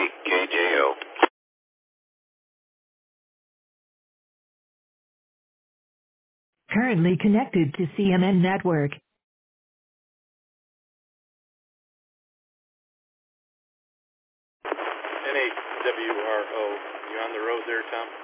KJO. Currently connected to CMN Network. NHWRO. You on the road there, Tom?